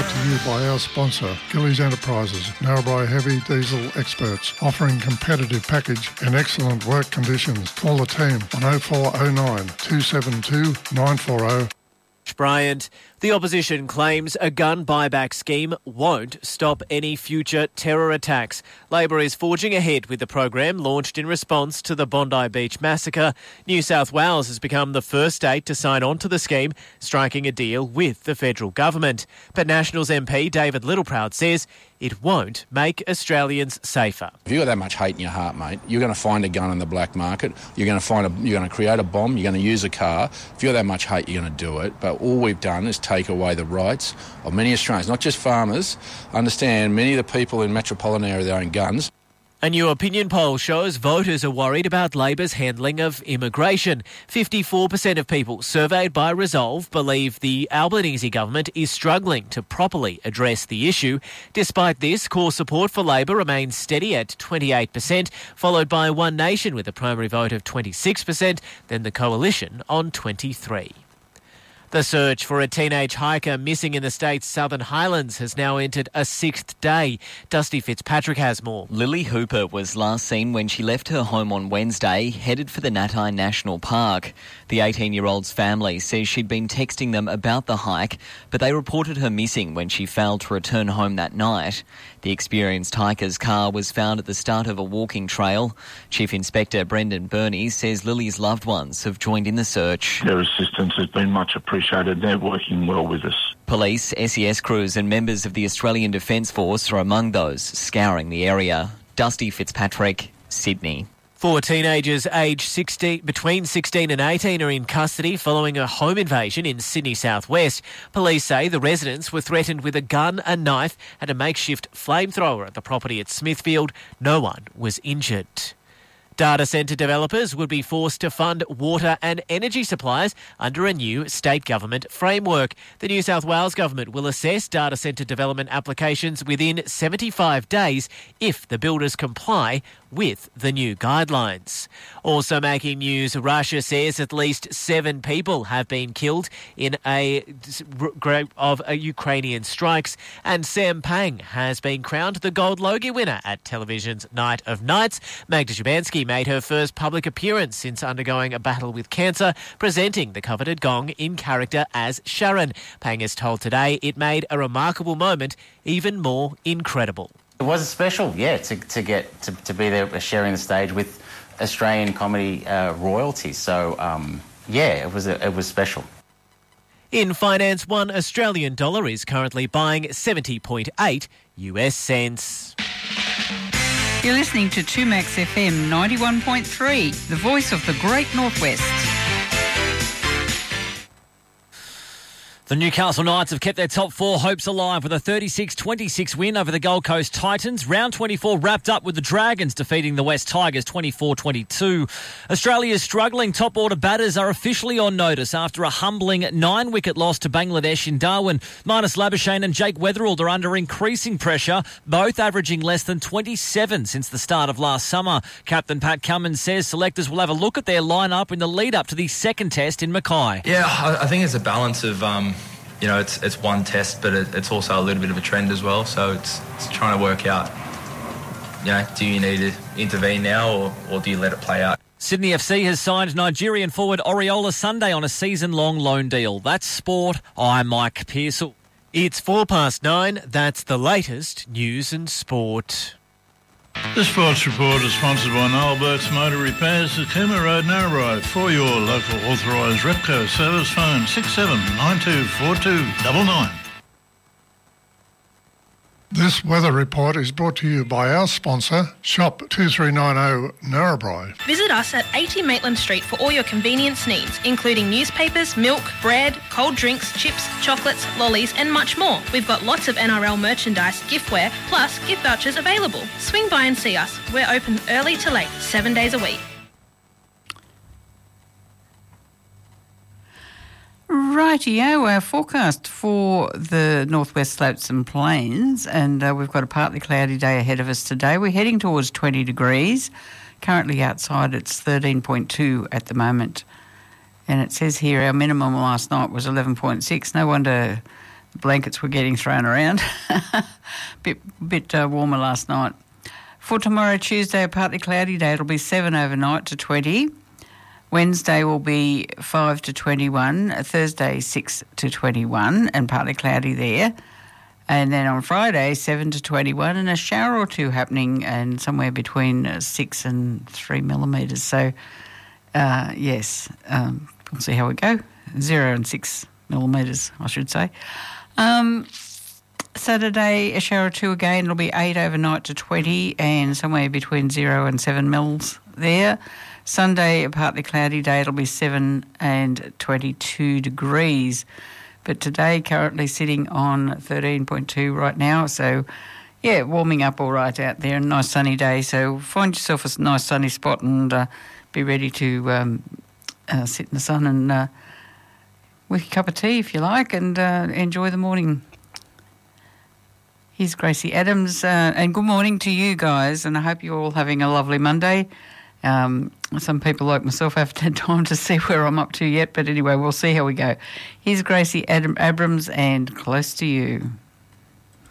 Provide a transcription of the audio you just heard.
brought to you by our sponsor, Gillies Enterprises, Narrabri heavy diesel experts, offering competitive package and excellent work conditions. Call the team on 0409 272 940. Bryant. The opposition claims a gun buyback scheme won't stop any future terror attacks. Labor is forging ahead with the program launched in response to the Bondi Beach massacre. New South Wales has become the first state to sign on to the scheme, striking a deal with the federal government. But Nationals MP David Littleproud says it won't make Australians safer. If you've got that much hate in your heart, mate, you're going to find a gun in the black market. You're going to create a bomb. You're going to use a car. If you've got that much hate, you're going to do it. But all we've done is take away the rights of many Australians, not just farmers. Understand, many of the people in metropolitan area that own guns. A new opinion poll shows voters are worried about Labor's handling of immigration. 54% of people surveyed by Resolve believe the Albanese government is struggling to properly address the issue. Despite this, core support for Labor remains steady at 28%, followed by One Nation with a primary vote of 26%, then the Coalition on 23%. The search for a teenage hiker missing in the state's Southern Highlands has now entered a sixth day. Dusty Fitzpatrick has more. Lily Hooper was last seen when she left her home on Wednesday, headed for the Natai National Park. The 18-year-old's family says she'd been texting them about the hike, but they reported her missing when she failed to return home that night. The experienced hiker's car was found at the start of a walking trail. Chief Inspector Brendan Burney says Lily's loved ones have joined in the search. Their assistance has been much appreciated. They're working well with us. Police, SES crews and members of the Australian Defence Force are among those scouring the area. Dusty Fitzpatrick, Sydney. 4 teenagers aged between 16 and 18 are in custody following a home invasion in Sydney southwest. Police say the residents were threatened with a gun, a knife and a makeshift flamethrower at the property at Smithfield. No one was injured. Data centre developers would be forced to fund water and energy suppliers under a new state government framework. The New South Wales government will assess data centre development applications within 75 days if the builders comply with the new guidelines. Also making news, Russia says at least 7 people have been killed in a group of Ukrainian strikes, and Sam Pang has been crowned the Gold Logie winner at television's Night of Nights. Magda Szubanski made her first public appearance since undergoing a battle with cancer, presenting the coveted gong in character as Sharon. Pang is told today it made a remarkable moment even more incredible. It was special, yeah, to get to be there sharing the stage with Australian comedy royalty. So, yeah, it was special. In finance, $1 Australian dollar is currently buying 70.8 US cents. You're listening to 2Max FM 91.3, the voice of the Great Northwest. The Newcastle Knights have kept their top 4 hopes alive with a 36-26 win over the Gold Coast Titans. Round 24 wrapped up with the Dragons defeating the West Tigers 24-22. Australia's struggling top order batters are officially on notice after a humbling 9-wicket loss to Bangladesh in Darwin. Marnus Labuschagne and Jake Weatherald are under increasing pressure, both averaging less than 27 since the start of last summer. Captain Pat Cummins says selectors will have a look at their lineup in the lead-up to the second test in Mackay. Yeah, I think it's a balance of... it's one test, but it's also a little bit of a trend as well. So it's trying to work out, do you need to intervene now or do you let it play out? Sydney FC has signed Nigerian forward Oriola Sunday on a season-long loan deal. That's sport. I'm Mike Pearsall. It's 9:04. That's the latest news and sport. The Sports Report is sponsored by Noel Burke's Motor Repairs at Cooma Road, Narrabri. For your local authorised Repco service, phone 67924299. This weather report is brought to you by our sponsor, Shop 2390 Narrabri. Visit us at 80 Maitland Street for all your convenience needs, including newspapers, milk, bread, cold drinks, chips, chocolates, lollies and much more. We've got lots of NRL merchandise, giftware, plus gift vouchers available. Swing by and see us. We're open early to late, 7 days a week. Rightio, our forecast for the northwest slopes and plains, and we've got a partly cloudy day ahead of us today. We're heading towards 20 degrees. Currently outside it's 13.2 at the moment. And it says here our minimum last night was 11.6. No wonder blankets were getting thrown around. bit warmer last night. For tomorrow, Tuesday, a partly cloudy day. It'll be 7 overnight to 20. Wednesday will be 5 to 21. Thursday, 6 to 21 and partly cloudy there. And then on Friday, 7 to 21 and a shower or two happening and somewhere between 6 and 3 millimetres. So, yes, we'll see how we go. 0 and 6 millimetres, I should say. Saturday, a shower or two again. It'll be 8 overnight to 20 and somewhere between 0 and 7 mils there. Sunday, a partly cloudy day. It'll be 7 and 22 degrees. But today, currently sitting on 13.2 right now. So, yeah, warming up all right out there. A nice sunny day. So find yourself a nice sunny spot and be ready to sit in the sun and with a cup of tea if you like and enjoy the morning. Here's Gracie Adams, and good morning to you guys, and I hope you're all having a lovely Monday. Some people like myself haven't had time to see where I'm up to yet, but anyway, we'll see how we go. Here's Gracie Abrams and Close to You.